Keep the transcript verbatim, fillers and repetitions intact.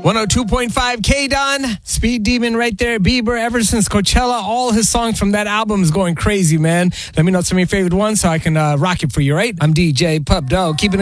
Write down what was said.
one oh two point five K-Don, Speed Demon right there, Bieber, ever since Coachella, all his songs from that album is going crazy, man. Let me know some of your favorite ones so I can uh, rock it for you, right? I'm D J Pup Dog, keeping it